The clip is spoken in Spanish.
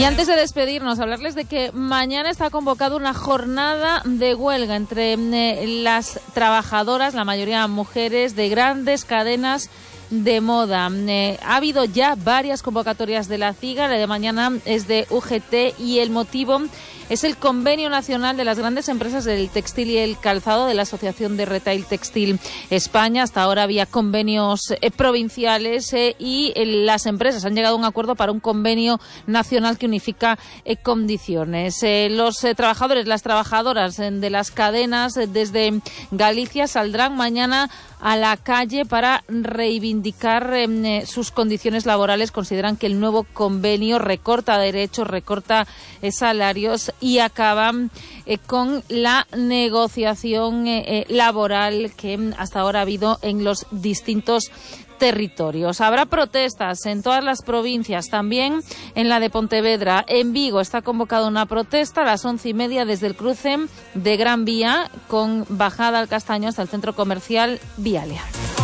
Y antes de despedirnos, hablarles de que mañana está convocada una jornada de huelga entre las trabajadoras, la mayoría mujeres, de grandes cadenas de moda. Ha habido ya varias convocatorias de la CIGA, la de mañana es de UGT y el motivo es el Convenio Nacional de las Grandes Empresas del Textil y el Calzado de la Asociación de Retail Textil España. Hasta ahora había convenios provinciales y las empresas han llegado a un acuerdo para un convenio nacional que unifica condiciones. Los trabajadores, las trabajadoras de las cadenas desde Galicia saldrán mañana a la calle para reivindicar sus condiciones laborales. Consideran que el nuevo convenio recorta derechos, recorta salarios y acaba con la negociación laboral que hasta ahora ha habido en los distintos territorios. Habrá protestas en todas las provincias, también en la de Pontevedra. En Vigo está convocada una protesta a las 11:30 desde el cruce de Gran Vía con bajada al Castaño hasta el centro comercial Vialia.